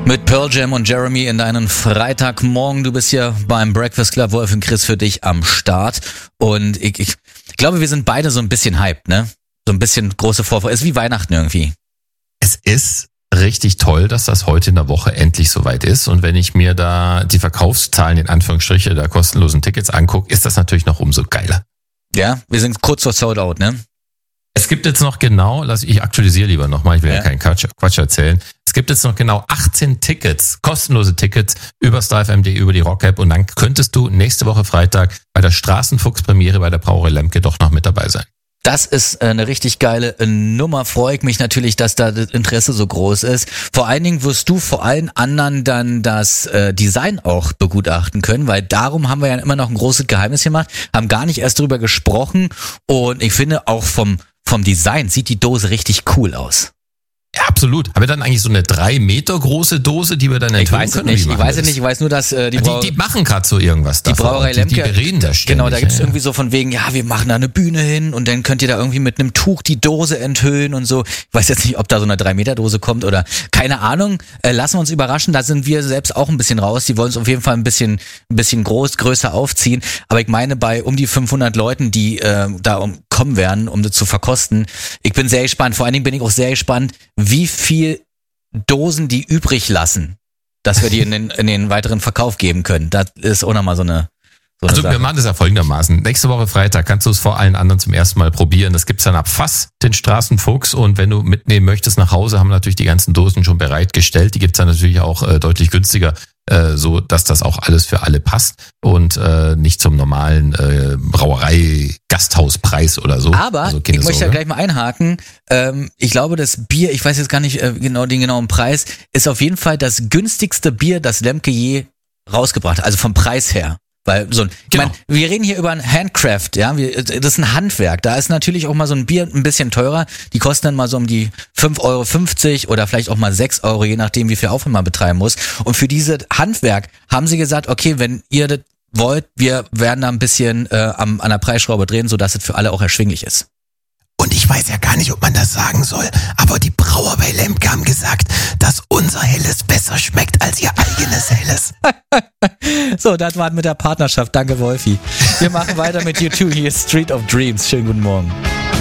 Mit Pearl Jam und Jeremy in deinen Freitagmorgen. Du bist hier beim Breakfast Club, Wolf und Chris für dich am Start. Und ich glaube, wir sind beide so ein bisschen hyped, ne? So ein bisschen große Vorfreude. Ist wie Weihnachten irgendwie. Es ist richtig toll, dass das heute in der Woche endlich soweit ist. Und wenn ich mir da die Verkaufszahlen in Anführungsstriche der kostenlosen Tickets angucke, ist das natürlich noch umso geiler. Ja, wir sind kurz vor Sold Out, ne? Es gibt jetzt noch genau, ich aktualisiere lieber nochmal, ich will ja keinen Quatsch erzählen. Es gibt jetzt noch genau 18 Tickets, kostenlose Tickets über StarFM.de, über die Rock-App und dann könntest du nächste Woche Freitag bei der Straßenfuchs-Premiere bei der Brauerei Lemke doch noch mit dabei sein. Das ist eine richtig geile Nummer. Freue ich mich natürlich, dass da das Interesse so groß ist. Vor allen Dingen wirst du vor allen anderen dann das Design auch begutachten können, weil darum haben wir ja immer noch ein großes Geheimnis gemacht, haben gar nicht erst drüber gesprochen und ich finde auch vom Design sieht die Dose richtig cool aus. Ja, absolut. Haben wir dann eigentlich so eine 3 Meter große Dose, die wir dann enthüllen können? Ich weiß es nicht. Ich weiß nur, dass die machen gerade so irgendwas da. Die Brauerei Lemke. Die bereden da ständig. Genau, da gibt's irgendwie so von wegen, ja, wir machen da eine Bühne hin und dann könnt ihr da irgendwie mit einem Tuch die Dose enthüllen und so. Ich weiß jetzt nicht, ob da so eine 3 Meter Dose kommt oder keine Ahnung. Lassen wir uns überraschen. Da sind wir selbst auch ein bisschen raus. Die wollen es auf jeden Fall ein bisschen größer aufziehen. Aber ich meine, bei um die 500 Leuten, die da kommen werden, um das zu verkosten. Ich bin sehr gespannt. Vor allen Dingen bin ich auch sehr gespannt, wie viel Dosen die übrig lassen, dass wir die in den weiteren Verkauf geben können. Das ist auch nochmal so eine Also Sache. wir machen das ja folgendermaßen. Nächste Woche Freitag kannst du es vor allen anderen zum ersten Mal probieren. Das gibt's dann ab Fass, den Straßenfuchs. Und wenn du mitnehmen möchtest nach Hause, haben wir natürlich die ganzen Dosen schon bereitgestellt. Die gibt's dann natürlich auch deutlich günstiger, so dass das auch alles für alle passt und nicht zum normalen Brauerei-Gasthauspreis oder so. Aber also ich möchte ja gleich mal einhaken. Ich glaube, das Bier, ich weiß jetzt gar nicht genau den genauen Preis, ist auf jeden Fall das günstigste Bier, das Lemke je rausgebracht hat. Also vom Preis her. Weil ich meine, wir reden hier über ein Handcraft, ja, das ist ein Handwerk. Da ist natürlich auch mal so ein Bier ein bisschen teurer. Die kosten dann mal so um die 5,50 € oder vielleicht auch mal 6 €, je nachdem, wie viel Aufwand man betreiben muss. Und für dieses Handwerk haben sie gesagt, okay, wenn ihr das wollt, wir werden da ein bisschen an der Preisschraube drehen, sodass es für alle auch erschwinglich ist. Und ich weiß ja gar nicht, ob man das sagen soll, aber die Brauer bei Lemke haben gesagt, dass unser Helles besser schmeckt als ihr eigenes Helles. So, das war's mit der Partnerschaft. Danke, Wolfi. Wir machen weiter mit U2. Hier ist Street of Dreams. Schönen guten Morgen.